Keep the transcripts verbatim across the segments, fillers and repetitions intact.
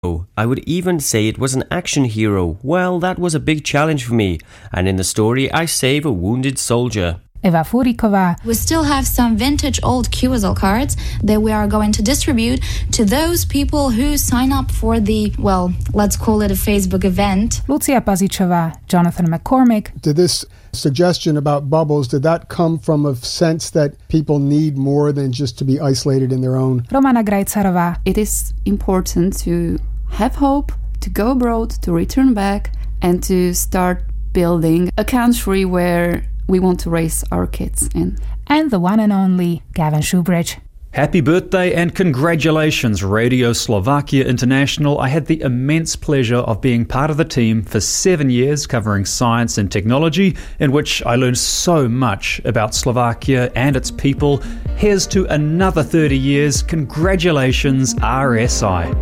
I would even say it was an action hero. Well, that was a big challenge for me. And in the story, I save a wounded soldier. Eva Furiková. We still have some vintage old Q S L cards that we are going to distribute to those people who sign up for the, well, let's call it a Facebook event. Lucia Pazičová, Jonathan McCormick. Did this suggestion about bubbles, did that come from a sense that people need more than just to be isolated in their own? Romana Grajcarová. It is important to have hope, to go abroad, to return back, and to start building a country where we want to raise our kids in. And the one and only Gavin Shoebridge. Happy birthday and congratulations, Radio Slovakia International. I had the immense pleasure of being part of the team for seven years covering science and technology, in which I learned so much about Slovakia and its people. Here's to another thirty years. Congratulations, R S I.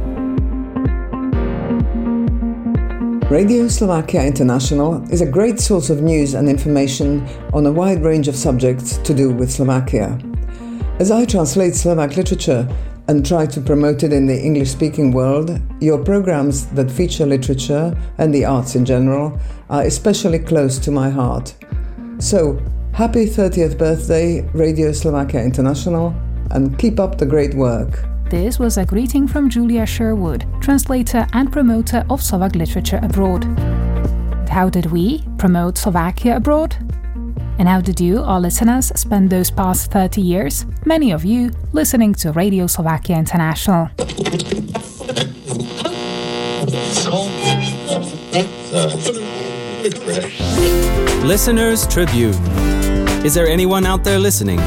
Radio Slovakia International is a great source of news and information on a wide range of subjects to do with Slovakia. As I translate Slovak literature and try to promote it in the English-speaking world, your programs that feature literature and the arts in general are especially close to my heart. So, happy thirtieth birthday, Radio Slovakia International, and keep up the great work. This was a greeting from Julia Sherwood, translator and promoter of Slovak literature abroad. How did we promote Slovakia abroad? And how did you, our listeners, spend those past thirty years? Many of you listening to Radio Slovakia International. Listeners Tribune. Is there anyone out there listening?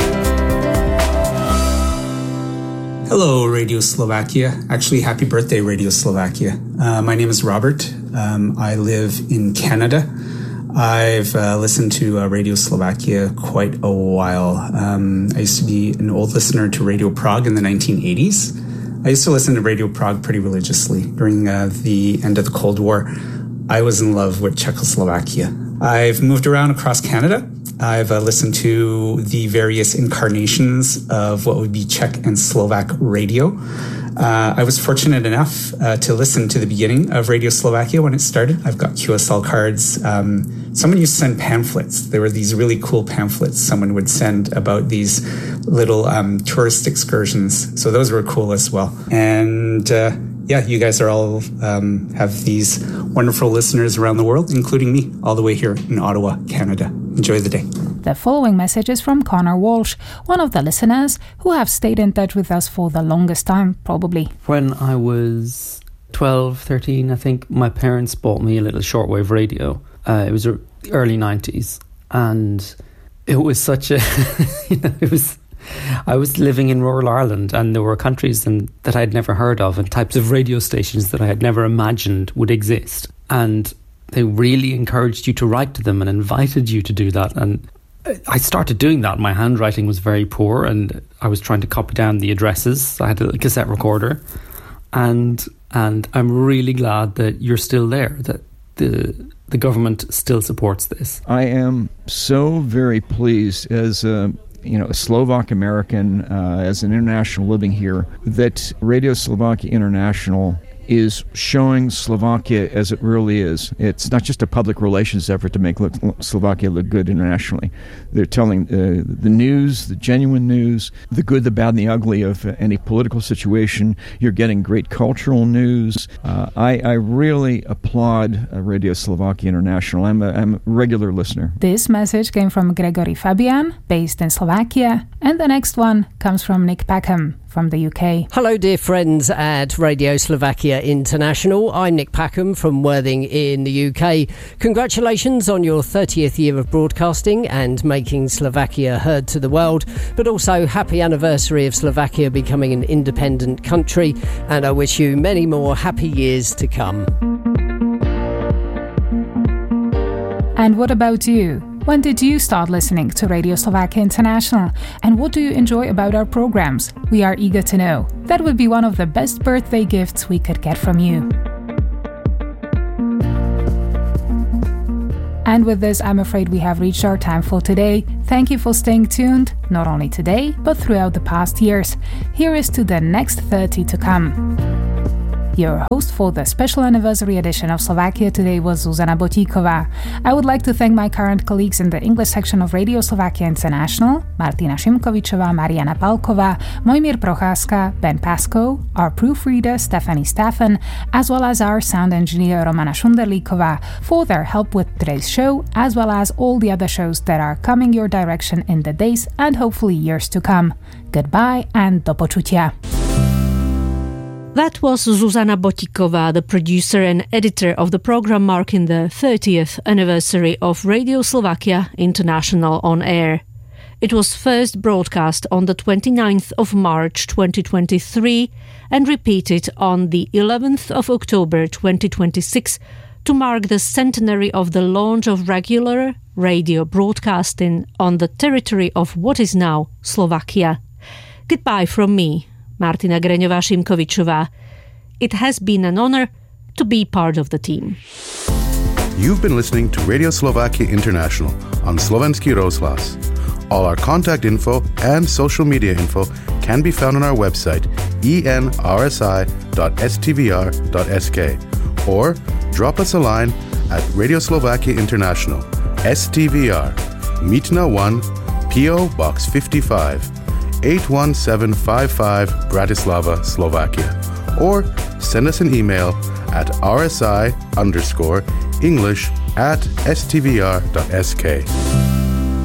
Hello, Radio Slovakia. Actually, happy birthday, Radio Slovakia. Uh, my name is Robert. Um, I live in Canada. I've uh, listened to uh, Radio Slovakia quite a while. Um, I used to be an old listener to Radio Prague in the nineteen eighties. I used to listen to Radio Prague pretty religiously during uh, the end of the Cold War. I was in love with Czechoslovakia. I've moved around across Canada. I've uh, listened to the various incarnations of what would be Czech and Slovak radio. Uh, I was fortunate enough uh, to listen to the beginning of Radio Slovakia when it started. I've got Q S L cards. Um, someone used to send pamphlets. There were these really cool pamphlets someone would send about these little um, tourist excursions. So those were cool as well. And uh, yeah, you guys are all um, have these wonderful listeners around the world, including me, all the way here in Ottawa, Canada. Enjoy the day. The following message is from Connor Walsh, one of the listeners who have stayed in touch with us for the longest time, probably. When I was twelve, thirteen, I think, my parents bought me a little shortwave radio. Uh, it was the early nineties, and it was such a, you know, it was, I was living in rural Ireland, and there were countries and, that I'd never heard of, and types of radio stations that I had never imagined would exist. And they really encouraged you to write to them and invited you to do that. And I started doing that. My handwriting was very poor, and I was trying to copy down the addresses. I had a cassette recorder, and and I'm really glad that you're still there, that the the government still supports this. I am so very pleased as a you know, a Slovak American, uh, as an international living here, that Radio Slovakia International is showing Slovakia as it really is. It's not just a public relations effort to make look, Slovakia look good internationally. They're telling uh, the news, the genuine news, the good, the bad, and the ugly of uh, any political situation. You're getting great cultural news. Uh, I, I really applaud uh, Radio Slovakia International. I'm a, I'm a regular listener. This message came from Gregory Fabian, based in Slovakia, and the next one comes from Nick Packham from the U K. Hello, dear friends at Radio Slovakia International. I'm Nick Packham from Worthing in the U K. Congratulations on your thirtieth year of broadcasting and making Slovakia heard to the world, but also happy anniversary of Slovakia becoming an independent country, and I wish you many more happy years to come. And what about you? When did you start listening to Radio Slovakia International? And what do you enjoy about our programs? We are eager to know. That would be one of the best birthday gifts we could get from you. And with this, I'm afraid we have reached our time for today. Thank you for staying tuned, not only today, but throughout the past years. Here is to the next thirty to come. Your host for the special anniversary edition of Slovakia Today was Zuzana Botíková. I would like to thank my current colleagues in the English section of Radio Slovakia International, Martina Šimkovičová, Mariana Palková, Mojmír Procházka, Ben Pascoe, our proofreader Stephanie Staffen, as well as our sound engineer Romana Šunderlíková for their help with today's show, as well as all the other shows that are coming your direction in the days and hopefully years to come. Goodbye and do počutia. That was Zuzana Botíková, the producer and editor of the program marking the thirtieth anniversary of Radio Slovakia International on air. It was first broadcast on the twenty-ninth of March twenty twenty-three and repeated on the eleventh of October twenty twenty-six to mark the centenary of the launch of regular radio broadcasting on the territory of what is now Slovakia. Goodbye from me, Martina Greňová-Šimkovičová. It has been an honor to be part of the team. You've been listening to Radio Slovakia International on Slovenský rozhlas. All our contact info and social media info can be found on our website e n r s i dot s t v r dot s k or drop us a line at Radio Slovakia International, S T V R, Mítna one, P O Box fifty-five, eight one seven five five, Bratislava, Slovakia. Or send us an email at rsi underscore English at s t v r dot s k.